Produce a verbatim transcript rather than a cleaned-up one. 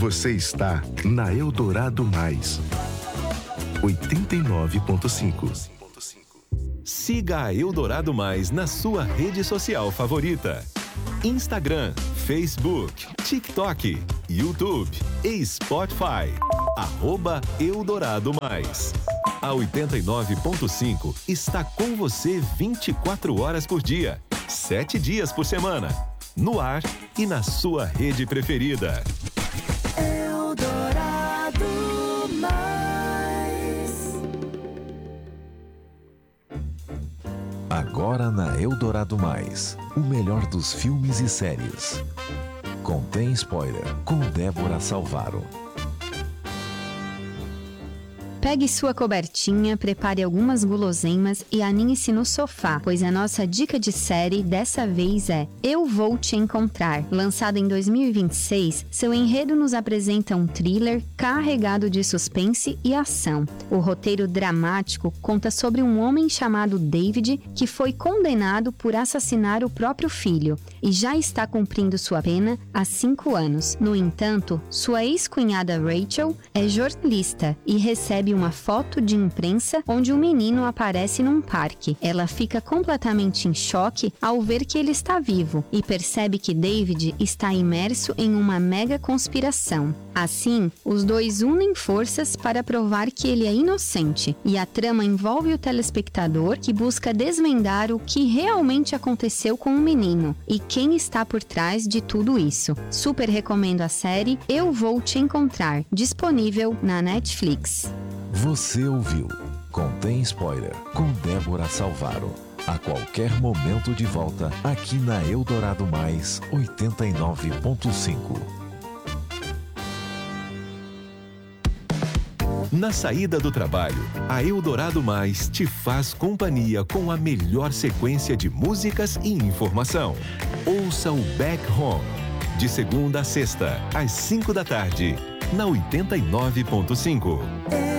Você está na Eldorado Mais, oitenta e nove ponto cinco. Siga a Eldorado Mais na sua rede social favorita: Instagram, Facebook, TikTok, YouTube e Spotify. Arroba Eldorado Mais. A oitenta e nove ponto cinco está com você vinte e quatro horas por dia, sete dias por semana, no ar e na sua rede preferida. Eldorado Mais. Agora na Eldorado Mais, o melhor dos filmes e séries. Contém spoiler com Débora Salvaro. Pegue sua cobertinha, prepare algumas guloseimas e aninhe-se no sofá, pois a nossa dica de série dessa vez é Eu Vou Te Encontrar. Lançado em dois mil e vinte e seis, seu enredo nos apresenta um thriller carregado de suspense e ação. O roteiro dramático conta sobre um homem chamado David que foi condenado por assassinar o próprio filho e já está cumprindo sua pena há cinco anos. No entanto, sua ex-cunhada Rachel é jornalista e recebe uma foto de imprensa onde o menino aparece num parque. Ela fica completamente em choque ao ver que ele está vivo e percebe que David está imerso em uma mega conspiração. Assim, os dois unem forças para provar que ele é inocente, e a trama envolve o telespectador que busca desvendar o que realmente aconteceu com o menino e quem está por trás de tudo isso. Super recomendo a série Eu Vou Te Encontrar, disponível na Netflix. Você ouviu Contém Spoiler com Débora Salvaro. A qualquer momento de volta aqui na Eldorado Mais oitenta e nove ponto cinco. Na saída do trabalho, a Eldorado Mais te faz companhia com a melhor sequência de músicas e informação. Ouça o Back Home, de segunda a sexta, às cinco da tarde, na oitenta e nove ponto cinco.